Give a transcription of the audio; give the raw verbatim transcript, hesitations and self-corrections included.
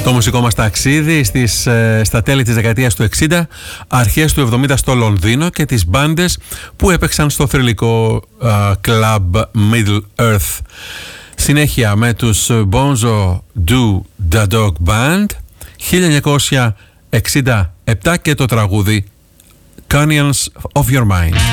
Το μουσικό μας ταξίδι στις, ε, στα τέλη της δεκαετίας του εξήντα, αρχές του εβδομήντα στο Λονδίνο και τις μπάντες που έπαιξαν στο θρυλικό κλαμπ Middle Earth. Συνέχεια με τους Bonzo Do Da Dog Band χίλια εννιακόσια εξήντα επτά και το τραγούδι Canyons of Your Mind.